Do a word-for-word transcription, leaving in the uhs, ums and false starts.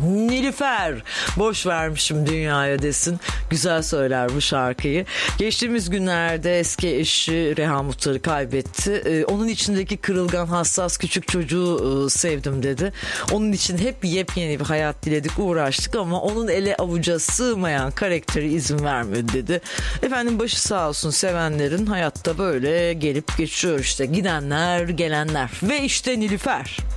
Nilüfer boş vermişim dünyaya desin. Güzel söyler bu şarkıyı. Geçtiğimiz günlerde eski eşi Reha Muhtar'ı kaybetti. Ee, onun içindeki kırılgan, hassas küçük çocuğu e, sevdim dedi. Onun için hep yepyeni bir hayat diledik, uğraştık ama onun ele avuca sığmayan karakteri izin vermedi dedi. Efendim başı sağ olsun, sevenlerin hayatta böyle gelip geçiyor işte. Gidenler, gelenler ve işte Nilüfer.